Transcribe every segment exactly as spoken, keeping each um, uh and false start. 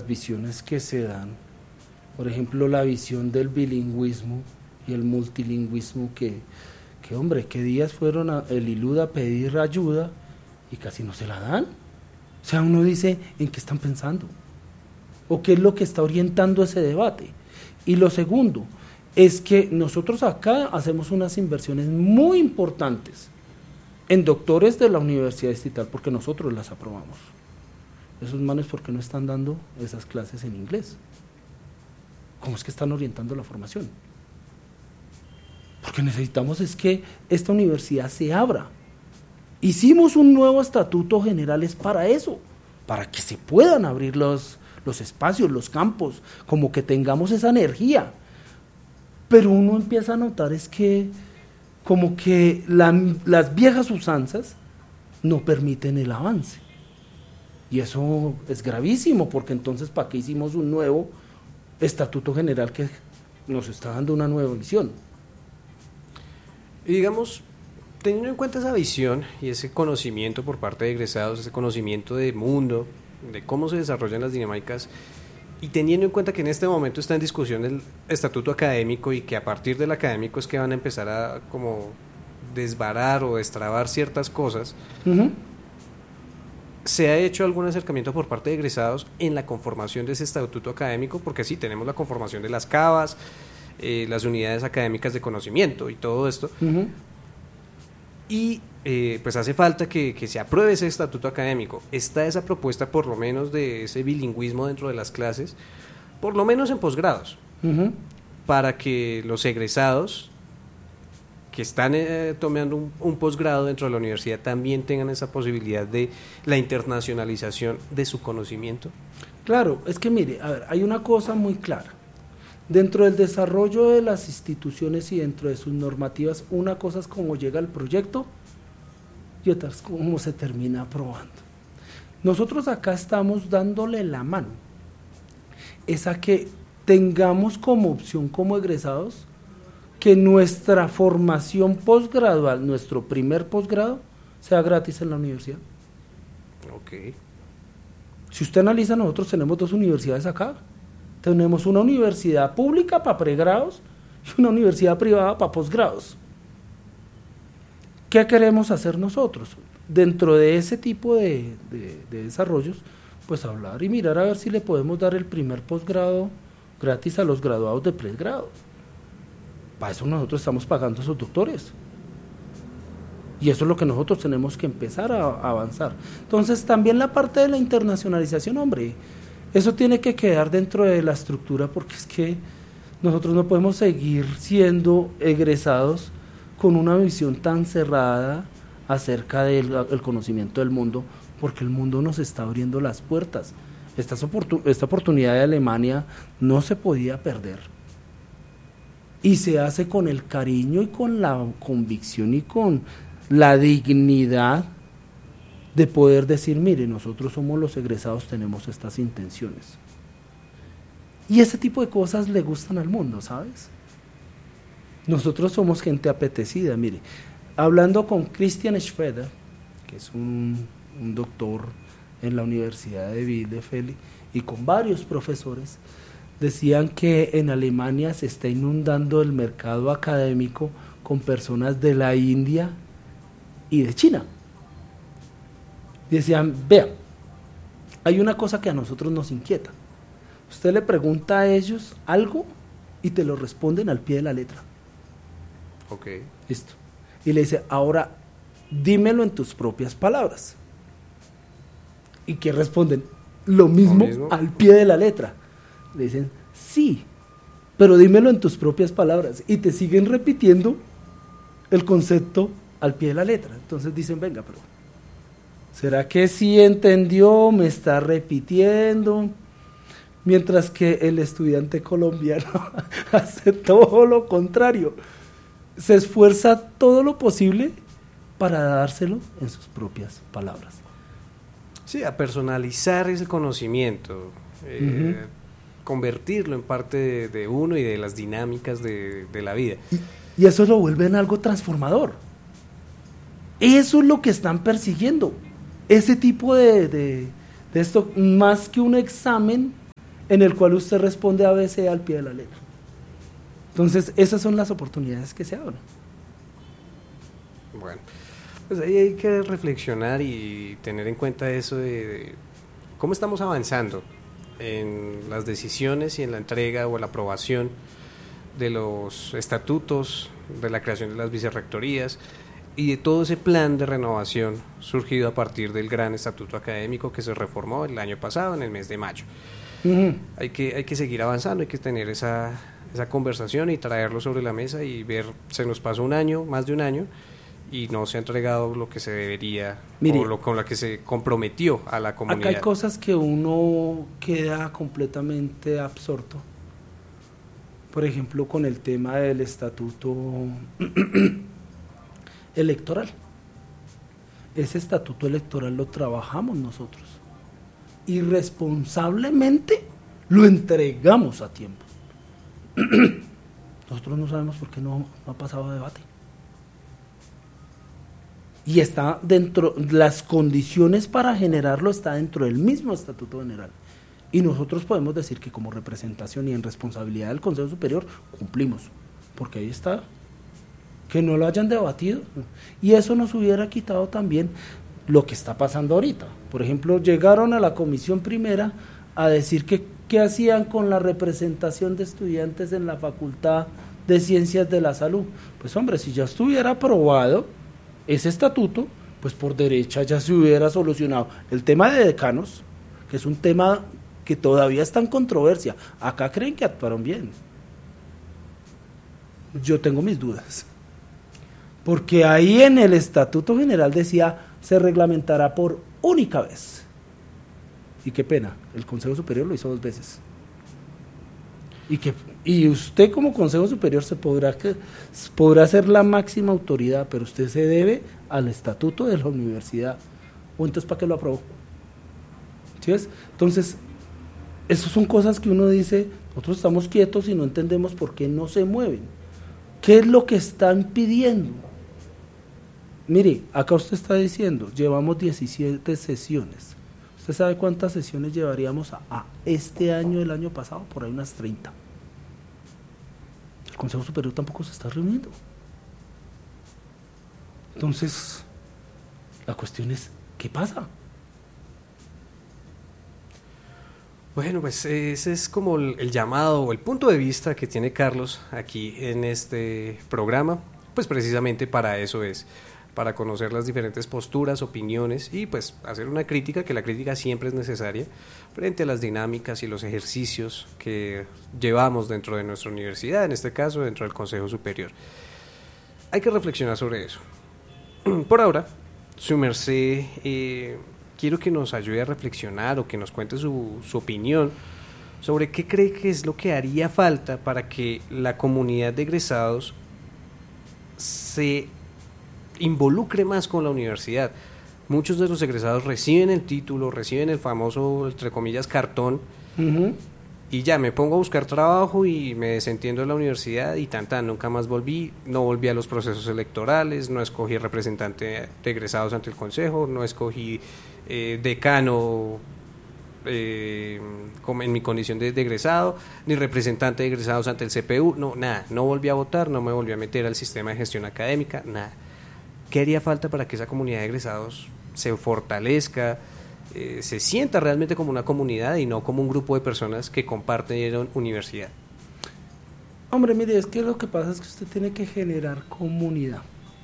visiones que se dan, por ejemplo, la visión del bilingüismo y el multilingüismo, que, que hombre, qué días fueron a el I L U D a pedir ayuda y casi no se la dan. O sea, uno dice, ¿en qué están pensando? ¿O qué es lo que está orientando ese debate? Y lo segundo, es que nosotros acá hacemos unas inversiones muy importantes en doctores de la Universidad Distrital porque nosotros las aprobamos. Esos manes, ¿por qué no están dando esas clases en inglés? ¿Cómo es que están orientando la formación? Porque necesitamos es que esta universidad se abra. Hicimos un nuevo estatuto general es para eso, para que se puedan abrir los, los espacios, los campos, como que tengamos esa energía. Pero uno empieza a notar es que como que la, las viejas usanzas no permiten el avance. Y eso es gravísimo, porque entonces ¿para qué hicimos un nuevo estatuto general que nos está dando una nueva visión? Y digamos, teniendo en cuenta esa visión y ese conocimiento por parte de egresados, ese conocimiento de mundo, de cómo se desarrollan las dinámicas, y teniendo en cuenta que en este momento está en discusión el estatuto académico y que a partir del académico es que van a empezar a como desbarar o destrabar ciertas cosas, uh-huh. ¿Se ha hecho algún acercamiento por parte de egresados en la conformación de ese estatuto académico? Porque sí, tenemos la conformación de las CABAs, eh, las unidades académicas de conocimiento y todo esto, uh-huh. y eh, pues hace falta que, que se apruebe ese estatuto académico. Está esa propuesta por lo menos de ese bilingüismo dentro de las clases, por lo menos en posgrados, uh-huh. para que los egresados que están eh, tomando un, un posgrado dentro de la universidad también tengan esa posibilidad de la internacionalización de su conocimiento. Claro, es que mire, a ver, hay una cosa muy clara. Dentro del desarrollo de las instituciones y dentro de sus normativas, una cosa es cómo llega el proyecto y otra es cómo se termina aprobando. Nosotros acá estamos dándole la mano, es a que tengamos como opción como egresados que nuestra formación posgradual, nuestro primer posgrado, sea gratis en la universidad. Ok. Si usted analiza, nosotros tenemos dos universidades acá. Tenemos una universidad pública para pregrados y una universidad privada para posgrados. ¿Qué queremos hacer nosotros? Dentro de ese tipo de, de, de desarrollos, pues hablar y mirar a ver si le podemos dar el primer posgrado gratis a los graduados de pregrado. Para eso nosotros estamos pagando a esos doctores. Y eso es lo que nosotros tenemos que empezar a, a avanzar. Entonces, también la parte de la internacionalización, hombre, eso tiene que quedar dentro de la estructura, porque es que nosotros no podemos seguir siendo egresados con una visión tan cerrada acerca del el conocimiento del mundo, porque el mundo nos está abriendo las puertas. Esta, oportun, esta oportunidad de Alemania no se podía perder. Y se hace con el cariño y con la convicción y con la dignidad de poder decir, mire, nosotros somos los egresados, tenemos estas intenciones. Y ese tipo de cosas le gustan al mundo, ¿sabes? Nosotros somos gente apetecida, mire. Hablando con Christian Schroeder, que es un, un doctor en la Universidad de Bielefeld, y con varios profesores, decían que en Alemania se está inundando el mercado académico con personas de la India y de China. Decían, vean, hay una cosa que a nosotros nos inquieta. Usted le pregunta a ellos algo y te lo responden al pie de la letra. Ok. Listo. Y le dice, ahora dímelo en tus propias palabras. ¿Y qué responden? Lo mismo, Lo mismo al pie de la letra. Le dicen, sí, pero dímelo en tus propias palabras. Y te siguen repitiendo el concepto al pie de la letra. Entonces dicen, venga, pero ¿será que sí entendió? ¿Me está repitiendo? Mientras que el estudiante colombiano hace todo lo contrario. Se esfuerza todo lo posible para dárselo en sus propias palabras. Sí, a personalizar ese conocimiento. Eh, uh-huh. Convertirlo en parte de, de uno y de las dinámicas de, de la vida. Y, y eso lo vuelve en algo transformador. Eso es lo que están persiguiendo. Ese tipo de, de, de esto, más que un examen en el cual usted responde A B C al pie de la letra. Entonces, esas son las oportunidades que se abren. Bueno, pues ahí hay que reflexionar y tener en cuenta eso de, de cómo estamos avanzando en las decisiones y en la entrega o la aprobación de los estatutos, de la creación de las vicerrectorías y de todo ese plan de renovación surgido a partir del gran estatuto académico que se reformó el año pasado en el mes de mayo. Uh-huh. Hay que, hay que seguir avanzando, hay que tener esa, esa conversación y traerlo sobre la mesa y ver, se nos pasó un año, más de un año, y no se ha entregado lo que se debería. Mire, o lo con la que se comprometió a la comunidad. Acá hay cosas que uno queda completamente absorto. Por ejemplo, con el tema del estatuto electoral. Ese estatuto electoral lo trabajamos nosotros. Y responsablemente lo entregamos a tiempo. Nosotros no sabemos por qué no, no ha pasado a debate. Y está dentro, las condiciones para generarlo está dentro del mismo estatuto general. Y nosotros podemos decir que como representación y en responsabilidad del Consejo Superior cumplimos, porque ahí está, que no lo hayan debatido. Y eso nos hubiera quitado también lo que está pasando ahorita. Por ejemplo, llegaron a la comisión primera a decir que qué hacían con la representación de estudiantes en la Facultad de Ciencias de la Salud. Pues hombre, si ya estuviera aprobado ese estatuto, pues por derecha ya se hubiera solucionado el tema de decanos, que es un tema que todavía está en controversia. Acá creen que actuaron bien. Yo tengo mis dudas. Porque ahí en el estatuto general decía, se reglamentará por única vez. Y qué pena, el Consejo Superior lo hizo dos veces. Y, que, y usted como Consejo Superior se podrá, que, podrá ser la máxima autoridad, pero usted se debe al estatuto de la universidad. ¿O entonces para qué lo aprobó? ¿Sí ves? Entonces, esas son cosas que uno dice, nosotros estamos quietos y no entendemos por qué no se mueven. ¿Qué es lo que están pidiendo? Mire, acá usted está diciendo, llevamos diecisiete sesiones. ¿Usted sabe cuántas sesiones llevaríamos a, a este año, el año pasado? Por ahí unas treinta. El Consejo Superior tampoco se está reuniendo. Entonces, la cuestión es, ¿qué pasa? Bueno, pues ese es como el, el llamado o el punto de vista que tiene Carlos aquí en este programa. Pues precisamente para eso es, para conocer las diferentes posturas, opiniones y pues hacer una crítica, que la crítica siempre es necesaria frente a las dinámicas y los ejercicios que llevamos dentro de nuestra universidad, en este caso dentro del Consejo Superior. Hay que reflexionar sobre eso. Por ahora, su merced, eh, quiero que nos ayude a reflexionar o que nos cuente su, su opinión sobre qué cree que es lo que haría falta para que la comunidad de egresados se involucre más con la universidad. Muchos de los egresados reciben el título, reciben el famoso, entre comillas, cartón, uh-huh. y ya me pongo a buscar trabajo y me desentiendo de la universidad y tan tan, nunca más volví, no volví a los procesos electorales, no escogí representante de egresados ante el consejo, no escogí eh, decano eh, en mi condición de, de egresado, ni representante de egresados ante el C P U, no, nada, no volví a votar, no me volví a meter al sistema de gestión académica, nada. ¿Qué haría falta para que esa comunidad de egresados se fortalezca, eh, se sienta realmente como una comunidad y no como un grupo de personas que comparten universidad? Hombre, mire, es que lo que pasa es que usted tiene que generar comunidad.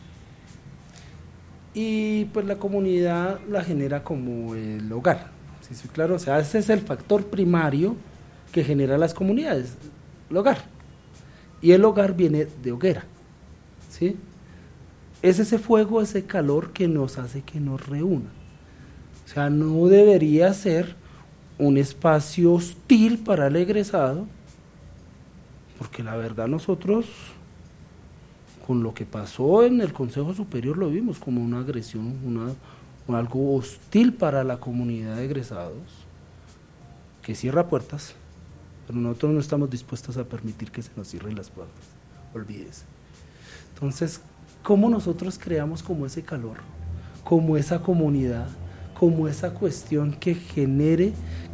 Y pues la comunidad la genera como el hogar. ¿Sí? Sí, claro, o sea, ese es el factor primario que genera las comunidades, el hogar. Y el hogar viene de hoguera, ¿sí? Es ese fuego, ese calor que nos hace que nos reúna. O sea, no debería ser un espacio hostil para el egresado, porque la verdad nosotros, con lo que pasó en el Consejo Superior, lo vimos como una agresión, una, algo hostil para la comunidad de egresados, que cierra puertas, pero nosotros no estamos dispuestos a permitir que se nos cierren las puertas, olvídese. Entonces, ¿cómo nosotros creamos como ese calor, como esa comunidad, como esa cuestión que genere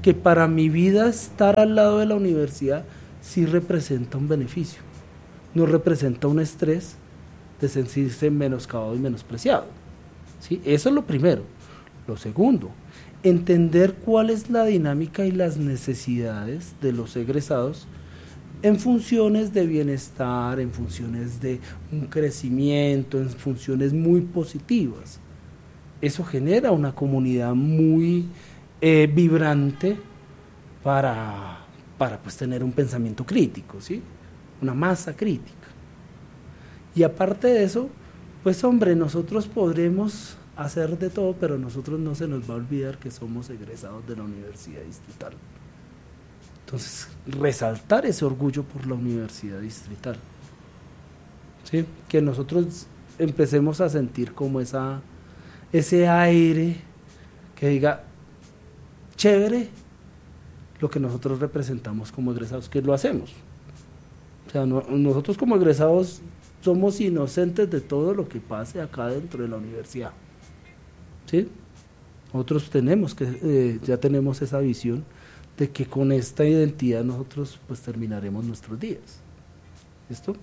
que para mi vida estar al lado de la universidad sí representa un beneficio, no representa un estrés de sentirse menoscabado y menospreciado, ¿sí? Eso es lo primero. Lo segundo, entender cuál es la dinámica y las necesidades de los egresados en funciones de bienestar, en funciones de un crecimiento, en funciones muy positivas. Eso genera una comunidad muy eh, vibrante para, para pues, tener un pensamiento crítico, ¿sí? Una masa crítica. Y aparte de eso, pues hombre, nosotros podremos hacer de todo, pero a nosotros no se nos va a olvidar que somos egresados de la Universidad Distrital. Entonces, resaltar ese orgullo por la Universidad Distrital, ¿sí? Que nosotros empecemos a sentir como esa, ese aire que diga, chévere, lo que nosotros representamos como egresados, que lo hacemos. O sea, no, nosotros como egresados somos inocentes de todo lo que pase acá dentro de la universidad, ¿sí? Nosotros tenemos que, eh, ya tenemos esa visión de que con esta identidad nosotros pues terminaremos nuestros días. ¿Listo?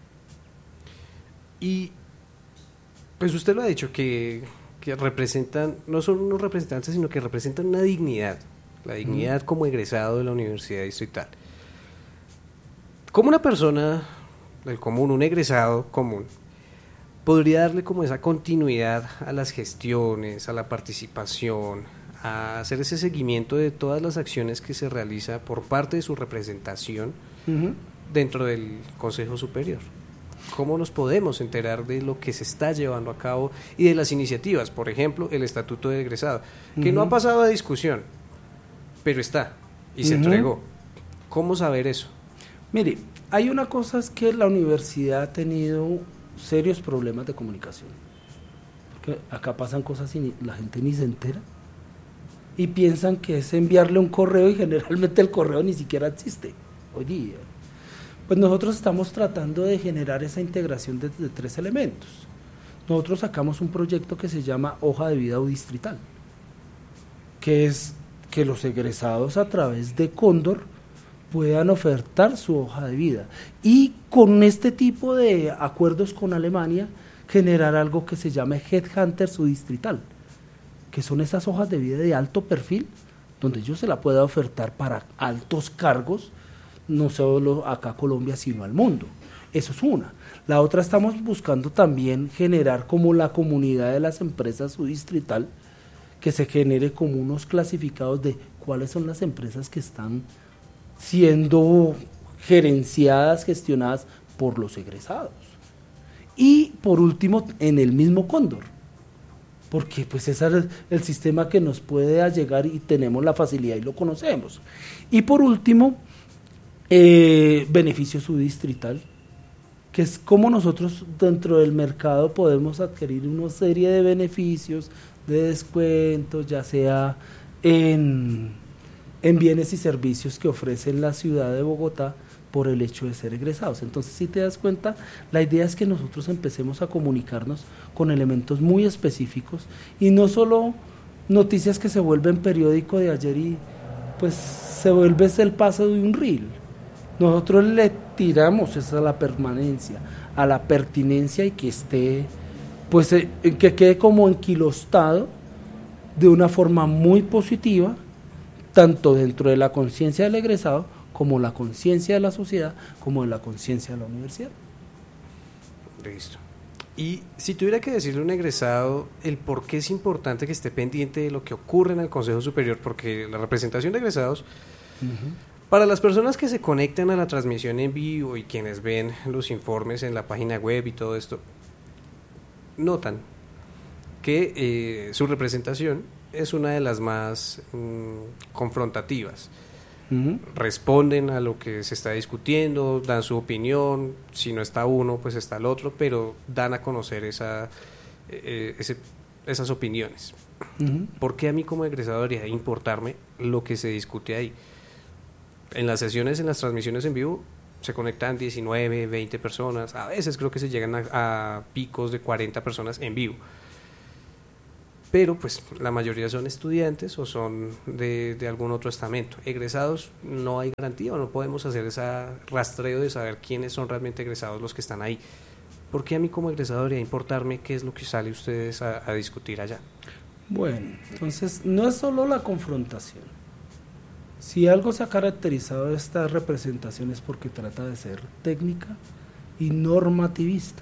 Y pues usted lo ha dicho, que, que representan, no son unos representantes, sino que representan una dignidad, la dignidad mm. como egresado de la Universidad Distrital. ¿Cómo una persona del común, un egresado común, podría darle como esa continuidad a las gestiones, a la participación, a hacer ese seguimiento de todas las acciones que se realiza por parte de su representación uh-huh. dentro del Consejo Superior? ¿Cómo nos podemos enterar de lo que se está llevando a cabo y de las iniciativas? Por ejemplo, el Estatuto de Egresado, que uh-huh. no ha pasado a discusión, pero está y uh-huh. se entregó. ¿Cómo saber eso? Mire, hay una cosa, es que la universidad ha tenido serios problemas de comunicación, porque acá pasan cosas y ni, la gente ni se entera, y piensan que es enviarle un correo y generalmente el correo ni siquiera existe hoy día. Pues nosotros estamos tratando de generar esa integración de, de tres elementos. Nosotros sacamos un proyecto que se llama Hoja de Vida Distrital, que es que los egresados a través de Cóndor puedan ofertar su hoja de vida y con este tipo de acuerdos con Alemania generar algo que se llama Headhunter Subdistrital, que son esas hojas de vida de alto perfil, donde yo se la pueda ofertar para altos cargos, no solo acá a Colombia, sino al mundo. Eso es una. La otra, estamos buscando también generar como la comunidad de las empresas subdistrital, que se genere como unos clasificados de cuáles son las empresas que están siendo gerenciadas, gestionadas por los egresados. Y por último, en el mismo Cóndor, porque pues ese es el sistema que nos puede llegar y tenemos la facilidad y lo conocemos. Y por último, eh, beneficio subdistrital, que es como nosotros dentro del mercado podemos adquirir una serie de beneficios, de descuentos, ya sea en, en bienes y servicios que ofrece la ciudad de Bogotá por el hecho de ser egresados. Entonces, si te das cuenta, la idea es que nosotros empecemos a comunicarnos con elementos muy específicos y no solo noticias que se vuelven periódico de ayer y pues se vuelve el paso de un reel. Nosotros le tiramos esa a la permanencia, a la pertinencia y que esté, pues eh, que quede como enquilostado de una forma muy positiva, tanto dentro de la conciencia del egresado como la conciencia de la sociedad, como de la conciencia de la universidad. Listo. Y si tuviera que decirle a un egresado el por qué es importante que esté pendiente de lo que ocurre en el Consejo Superior, porque la representación de egresados, uh-huh. para las personas que se conectan a la transmisión en vivo y quienes ven los informes en la página web y todo esto, notan que eh, su representación es una de las más mm, confrontativas. Uh-huh. Responden a lo que se está discutiendo, dan su opinión, si no está uno pues está el otro, pero dan a conocer esa, eh, ese, esas opiniones. Uh-huh. ¿Por qué a mí como egresado debería importarme lo que se discute ahí? En las sesiones, en las transmisiones en vivo se conectan diecinueve, veinte personas, a veces creo que se llegan a, a picos de cuarenta personas en vivo, pero pues la mayoría son estudiantes o son de, de algún otro estamento. Egresados no hay garantía o no podemos hacer ese rastreo de saber quiénes son realmente egresados los que están ahí. ¿Por qué a mí como egresado debería importarme qué es lo que sale ustedes a, a discutir allá? Bueno, entonces no es solo la confrontación. Si algo se ha caracterizado de esta representación es porque trata de ser técnica y normativista.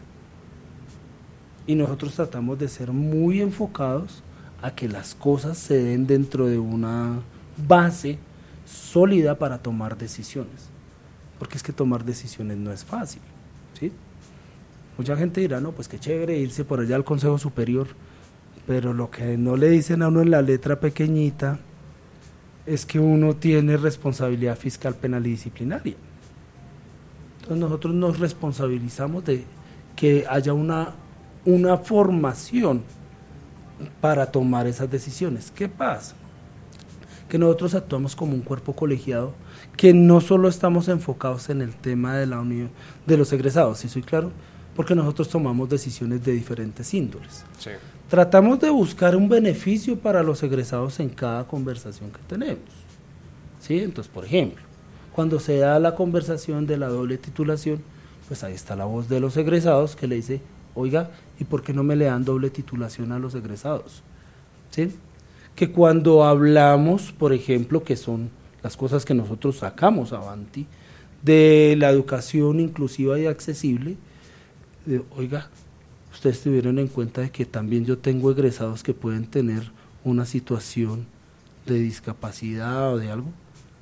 Y nosotros tratamos de ser muy enfocados a que las cosas se den dentro de una base sólida para tomar decisiones. Porque es que tomar decisiones no es fácil, ¿sí? Mucha gente dirá, no, pues qué chévere irse por allá al Consejo Superior, pero lo que no le dicen a uno en la letra pequeñita es que uno tiene responsabilidad fiscal, penal y disciplinaria. Entonces nosotros nos responsabilizamos de que haya una, una formación para tomar esas decisiones. ¿Qué pasa? Que nosotros actuamos como un cuerpo colegiado, que no solo estamos enfocados en el tema de la unión de los egresados, ¿sí soy claro? Porque nosotros tomamos decisiones de diferentes índoles. Sí. Tratamos de buscar un beneficio para los egresados en cada conversación que tenemos, ¿sí? Entonces, por ejemplo, cuando se da la conversación de la doble titulación, pues ahí está la voz de los egresados que le dice, oiga, ¿y por qué no me le dan doble titulación a los egresados? ¿Sí? Que cuando hablamos, por ejemplo, que son las cosas que nosotros sacamos avanti, de la educación inclusiva y accesible, eh, oiga, ustedes tuvieron en cuenta de que también yo tengo egresados que pueden tener una situación de discapacidad o de algo.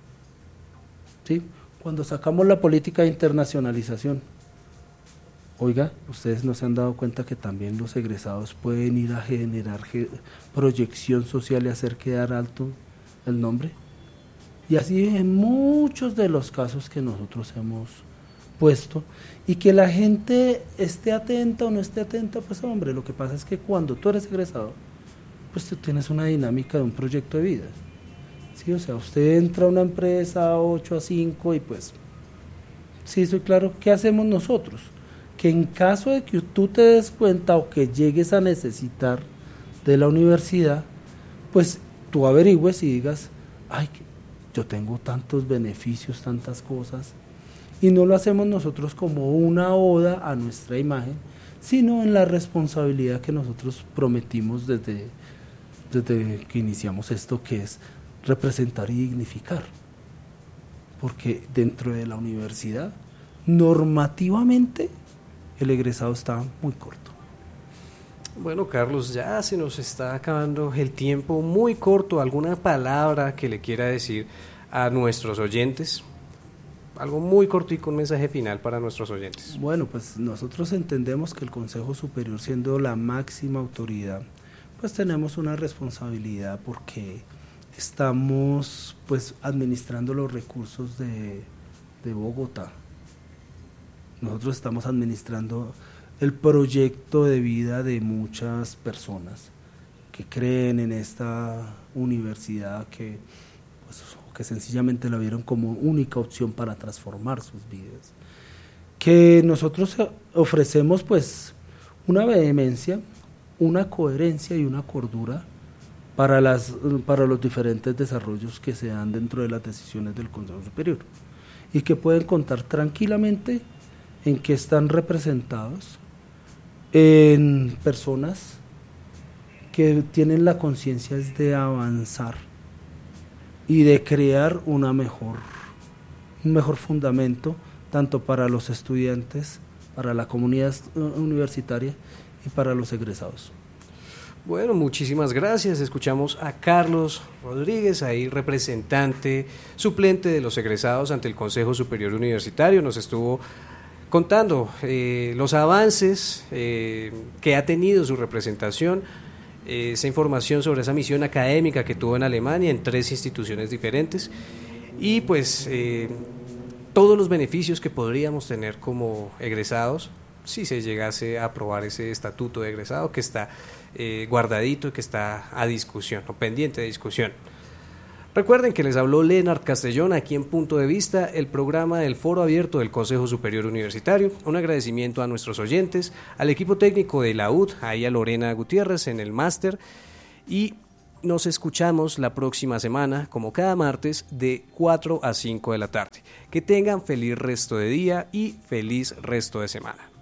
¿Sí? Cuando sacamos la política de internacionalización, oiga, ustedes no se han dado cuenta que también los egresados pueden ir a generar ge- proyección social y hacer quedar alto el nombre. Y así en muchos de los casos que nosotros hemos puesto, y que la gente esté atenta o no esté atenta, pues hombre, lo que pasa es que cuando tú eres egresado, pues tú tienes una dinámica de un proyecto de vida, ¿sí? O sea, usted entra a una empresa ocho a cinco y pues, sí, soy claro, ¿qué hacemos nosotros? Que en caso de que tú te des cuenta o que llegues a necesitar de la universidad, pues tú averigües y digas, ay, yo tengo tantos beneficios, tantas cosas, y no lo hacemos nosotros como una oda a nuestra imagen, sino en la responsabilidad que nosotros prometimos desde, desde que iniciamos esto, que es representar y dignificar. Porque dentro de la universidad, normativamente, el egresado está muy corto. Bueno, Carlos, ya se nos está acabando el tiempo, muy corto. ¿Alguna palabra que le quiera decir a nuestros oyentes? Algo muy cortico, un mensaje final para nuestros oyentes. Bueno, pues nosotros entendemos que el Consejo Superior, siendo la máxima autoridad, pues tenemos una responsabilidad porque estamos pues administrando los recursos de, de Bogotá. Nosotros estamos administrando el proyecto de vida de muchas personas que creen en esta universidad, que pues, que sencillamente la vieron como única opción para transformar sus vidas, que nosotros ofrecemos pues una vehemencia, una coherencia y una cordura para, las, para los diferentes desarrollos que se dan dentro de las decisiones del Consejo Superior, y que pueden contar tranquilamente en que están representados en personas que tienen la conciencia de avanzar y de crear una mejor, un mejor fundamento, tanto para los estudiantes, para la comunidad universitaria y para los egresados. Bueno, muchísimas gracias. Escuchamos a Carlos Rodríguez, ahí representante suplente de los egresados ante el Consejo Superior Universitario. Nos estuvo contando eh, los avances eh, que ha tenido su representación, eh, esa información sobre esa misión académica que tuvo en Alemania en tres instituciones diferentes, y pues eh, todos los beneficios que podríamos tener como egresados si se llegase a aprobar ese estatuto de egresado que está eh, guardadito y que está a discusión o pendiente de discusión. Recuerden que les habló Leonard Castellón aquí en Punto de Vista, el programa del Foro Abierto del Consejo Superior Universitario. Un agradecimiento a nuestros oyentes, al equipo técnico de la U D, ahí a Lorena Gutiérrez en el máster, y nos escuchamos la próxima semana, como cada martes, de cuatro a cinco de la tarde. Que tengan feliz resto de día y feliz resto de semana.